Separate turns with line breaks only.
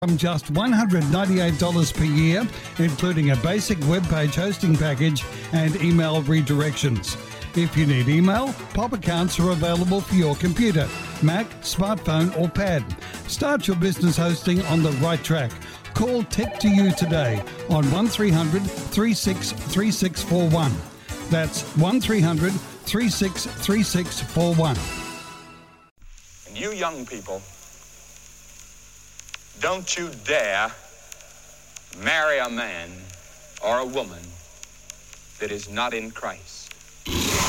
from just $198 per year, including a basic web page hosting package and email redirections. If you need email, Pop accounts are available for your computer, Mac, smartphone or pad. Start your business hosting on the right track. Call Tech2You today on 1300 363641. That's 1300 363641.
And you young people, don't you dare marry a man or a woman that is not in Christ.